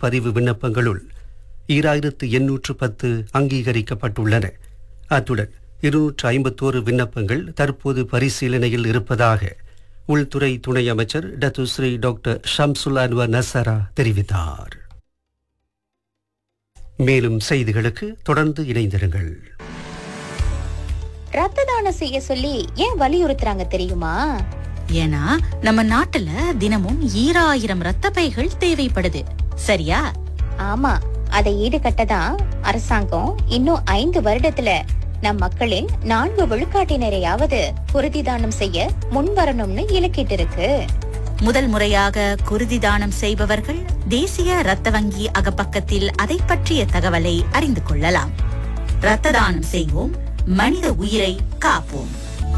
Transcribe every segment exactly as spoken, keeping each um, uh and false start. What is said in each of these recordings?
பதிவு விண்ணப்பங்களுள் ஈராயிரத்து எண்ணூற்று பத்து அங்கீகரிக்கப்பட்டுள்ளன. அத்துடன் இருநூற்று ஐம்பத்தோரு விண்ணப்பங்கள் தற்போது பரிசீலனையில் இருப்பதாக உள்துறை துணை அமைச்சர் டத்துஸ்ரீ டாக்டர் ஷம்சுல் அன்வர் நசரா தெரிவித்தார். மேலும் செய்திகளுக்கு தொடர்ந்து இணைந்திருங்கள். ரத்த தானம் செய்ய சொல்லி ஏன் வலியுறுத்துறாங்க தெரியுமா? ஏன்னா நம்ம நாட்டுல தினமும் ஈராயிரம் ரத்த பைகள் தேவைப்படுது. சரியா? ஆமா, அதை ஈடுகட்டதான் அரசாங்கம் இன்னும் ஐந்து வருடத்துல நம் மக்களின் நான்கு விழுக்காட்டினரையாவது குருதி தானம் செய்ய முன்வரணும்னு இலக்கிட்டு இருக்கு. முதல் முறையாக குருதி தானம் செய்பவர்கள் தேசிய ரத்த வங்கி அகப்பக்கத்தில் அதை பற்றிய தகவலை அறிந்து கொள்ளலாம். ரத்த தானம் செய்வோம், மனித உயிரை காப்போம்.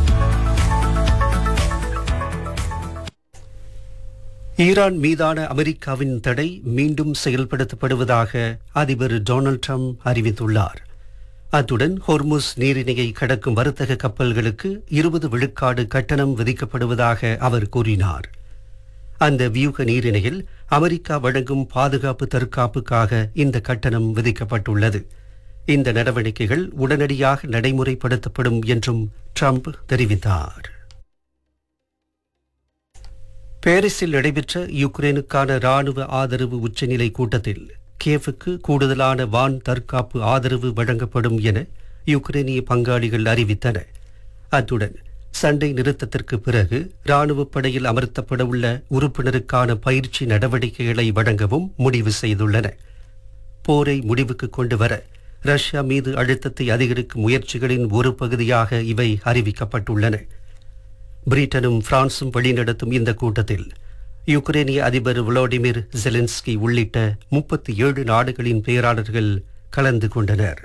ஈரான் மீதான அமெரிக்காவின் தடை மீண்டும் செயல்படுத்தப்படுவதாக அதிபர் டொனால்ட் ட்ரம்ப் அறிவித்துள்ளார். அத்துடன் ஹொர்முஸ் நீரிணையை கடக்கும் வர்த்தக கப்பல்களுக்கு இருபது விழுக்காடு கட்டணம் விதிக்கப்படுவதாக அவர் கூறினார். அந்த வியூக நீரிணையில் அமெரிக்கா வழங்கும் பாதுகாப்பு தற்காப்புக்காக இந்த கட்டணம் விதிக்கப்பட்டுள்ளது. இந்த நடவடிக்கைகள் உடனடியாக நடைமுறைப்படுத்தப்படும் என்றும் ட்ரம்ப் தெரிவித்தார். பாரிஸில் நடைபெற்ற யுக்ரைனுக்கான ராணுவ ஆதரவு உச்சநிலை கூட்டத்தில் கியேவுக்கு கூடுதலான வான் தற்காப்பு ஆதரவு வழங்கப்படும் என யுக்ரைனிய பங்காளிகள் அறிவித்தனர். அத்துடன் சண்டை நிறுத்தத்திற்கு பிறகு ராணுவப் படையில் அமர்த்தப்பட உள்ள உறுப்பினருக்கான பயிற்சி நடவடிக்கைகளை வழங்கவும் முடிவு செய்துள்ளன. போரை முடிவுக்கு கொண்டு வர ரஷ்யா மீது அழுத்தத்தை அதிகரிக்கும் முயற்சிகளின் ஒரு பகுதியாக இவை அறிவிக்கப்பட்டுள்ளன. பிரிட்டனும் பிரான்சும் வழிநடத்தும் இந்த கூட்டத்தில் யுக்ரைனிய அதிபர் விளாடிமிர் ஜெலன்ஸ்கி உள்ளிட்ட முப்பத்தி ஏழு நாடுகளின் பேராளர்கள் கலந்து கொண்டனர்.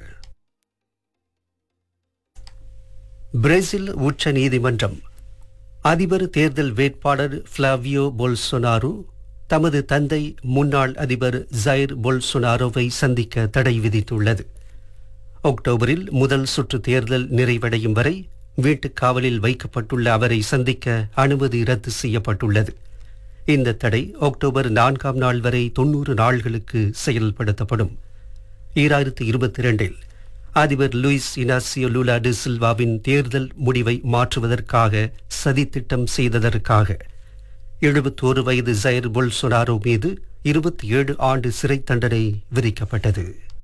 பிரேசில் உச்ச நீதிமன்றம் அதிபர் தேர்தல் வேட்பாளர் ஃபிளாவியோ பொல்சொனாரோ தமது தந்தை முன்னாள் அதிபர் ஜைர் பொல்சொனாரோவை சந்திக்க தடை விதித்துள்ளது. அக்டோபரில் முதல் சுற்று தேர்தல் நிறைவடையும் வரை வீட்டுக் காவலில் வைக்கப்பட்டுள்ள அவரை சந்திக்க அனுமதி ரத்து செய்யப்பட்டுள்ளது. இந்த தடை அக்டோபர் நான்காம் நாள் வரை தொன்னூறு நாள்களுக்கு செயல்படுத்தப்படும். ஈராயிரத்து இருபத்தி இரண்டில் அதிபர் லூயிஸ் இனாசியோ லூலா டி சில்வாவின் தேர்தல் முடிவை மாற்றுவதற்காக சதித்திட்டம் செய்ததற்காக எழுபத்தோரு வயது ஜைர் பொல்சொனாரோ மீது இருபத்தி ஏழு ஆண்டு சிறை தண்டனை விதிக்கப்பட்டது.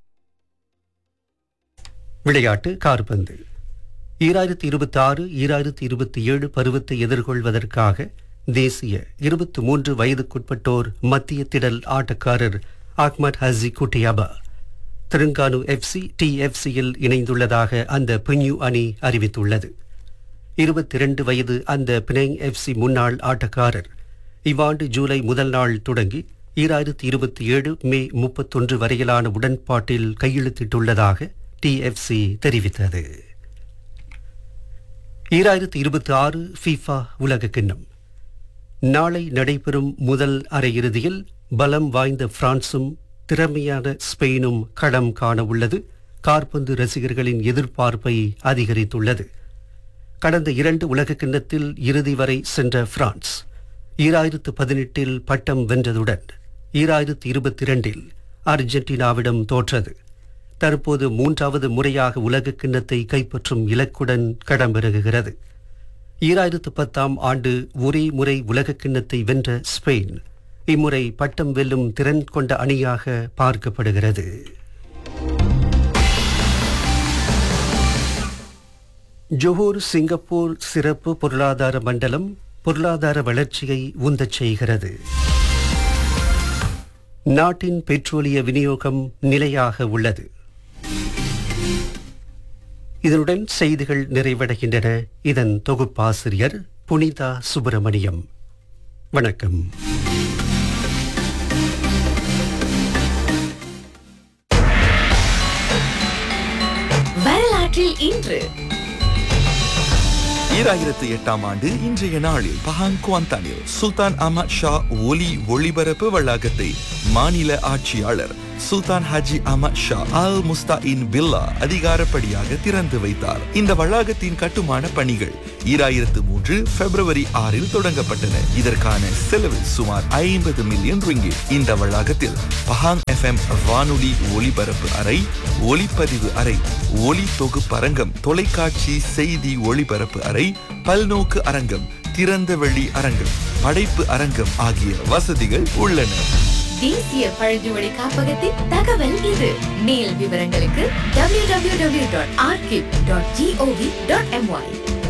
விளையாட்டு கால்பந்து. ஈராயிரத்தி இருபத்தி ஆறு ஈராயிரத்தி இருபத்தி ஏழு பருவத்தை எதிர்கொள்வதற்காக தேசிய இருபத்தி மூன்று வயதுக்குட்பட்டோர் மத்திய திடல் ஆட்டக்காரர் அஹ்மத் ஹசி குட்டியாபா தெலுங்கானு எஃப்சி டி எஃப்சியில் இணைந்துள்ளதாக அந்த பின்யூ அணி அறிவித்துள்ளது. இருபத்தி இரண்டு வயது அந்த பினேங் எஃப்சி முன்னாள் ஆட்டக்காரர் இவ்வாண்டு ஜூலை முதல் நாள் தொடங்கி ஈராயிரத்தி இருபத்தி ஏழு மே முப்பத்தொன்று வரையிலான உடன்பாட்டில் கையெழுத்திட்டுள்ளதாக டி எஃப்சி தெரிவித்தது. ஈராயிரத்தி இருபத்தி ஆறு ஃபீஃபா உலக கிண்ணம் நாளை நடைபெறும் முதல் அரையிறுதியில் பலம் வாய்ந்த பிரான்சும் திறமையான ஸ்பெயினும் களம் காண உள்ளது. காற்பந்து ரசிகர்களின் எதிர்பார்ப்பை அதிகரித்துள்ளது. கடந்த இரண்டு உலக கிண்ணத்தில் இறுதி வரை சென்ற பிரான்ஸ் ஈராயிரத்து பதினெட்டில் பட்டம் வென்றதுடன் ஈராயிரத்து இருபத்தி இரண்டில் அர்ஜென்டினாவிடம் தோற்றது. தற்போது மூன்றாவது முறையாக உலக கிண்ணத்தை கைப்பற்றும் இலக்குடன் களமிறங்குகிறது. ஈராயிரத்து பத்தாம் ஆண்டு ஒரே முறை உலக கிண்ணத்தை வென்ற ஸ்பெயின் இம்முறை பட்டம் வெல்லும் திறன் கொண்ட அணியாக பார்க்கப்படுகிறது. ஜோஹர் சிங்கப்பூர் சிறப்பு பொருளாதார மண்டலம் பொருளாதார வளர்ச்சியை உந்தச் செய்கிறது. நாட்டின் பெட்ரோலிய விநியோகம் நிலையாக உள்ளது. இதனுடன் செய்திகள் நிறைவடைகின்றன. இதன் தொகுப்பாசிரியர் புனிதா சுப்பிரமணியம். வணக்கம். வரலாற்றில் இன்று ஈராயிரத்து எட்டாம் ஆண்டு இன்றைய நாளில் பஹாங் குவாந்தானில் சுல்தான் அஹ்மத் ஷா ஒலி ஒளிபரப்பு வளாகத்தை மாநில ஆட்சியாளர் சுல்தான் ஹாஜி அஹ்மத் ஷா அல் முஸ்தாயின் பில்லா அதிகாரப்படியாக திறந்து வைத்தார். இந்த வளாகத்தின் கட்டுமான பணிகள் ஈராயிரத்து மூன்று பிப்ரவரி ஆறில் தொடங்கப்பட்டன. இதற்கான செலவு சுமார் ஐம்பது மில்லியன் ரிங்கிட். இந்த வளாகத்தில் பஹாங் எஃப்எம் வானொலி ஒலிபரப்பு அறை, ஒலிப்பதிவு அறை, ஒலி தொகுப்பரங்கம், தொலைக்காட்சி செய்தி ஒளிபரப்பு அறை, பல்நோக்கு அரங்கம், திறந்த வெளி அரங்கம், படைப்பு அரங்கம் ஆகிய வசதிகள் உள்ளன. தேசிய பழங்குடி காப்பகத்தின் தகவல் இது. மேல் விவரங்களுக்கு W W W dot archive dot gov dot MY.